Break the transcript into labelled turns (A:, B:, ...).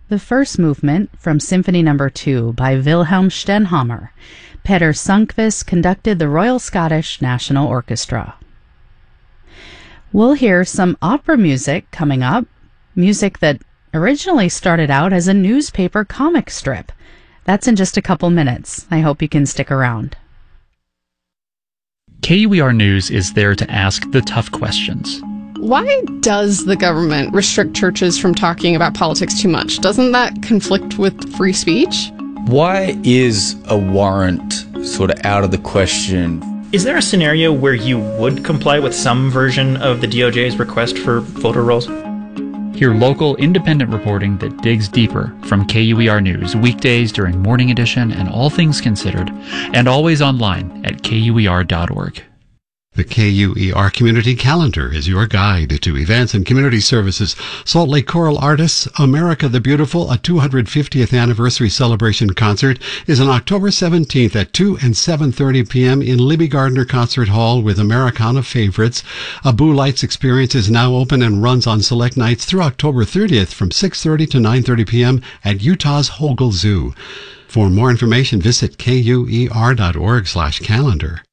A: The first movement from Symphony No. 2 by Wilhelm Stenhammar. Peter Sundqvist conducted the Royal Scottish National Orchestra. We'll hear some opera music coming up, music that originally started out as a newspaper comic strip. That's in just a couple minutes. I hope you can stick around.
B: KUER News is there to ask the tough questions.
C: Why does the government restrict churches from talking about politics too much? Doesn't that conflict with free speech?
D: Why is a warrant sort of out of the question?
E: Is there a scenario where you would comply with some version of the DOJ's request for photo rolls?
B: Hear local, independent reporting that digs deeper from KUER News weekdays during Morning Edition and All Things Considered, and always online at KUER.org.
F: The KUER Community Calendar is your guide to events and community services. Salt Lake Choral Artists, America the Beautiful, a 250th anniversary celebration concert, is on October 17th at 2 and 7:30 p.m. in Libby Gardner Concert Hall with Americana favorites. A Boo Lights experience is now open and runs on select nights through October 30th from 6:30 to 9:30 p.m. at Utah's Hogle Zoo. For more information, visit KUER.org/calendar.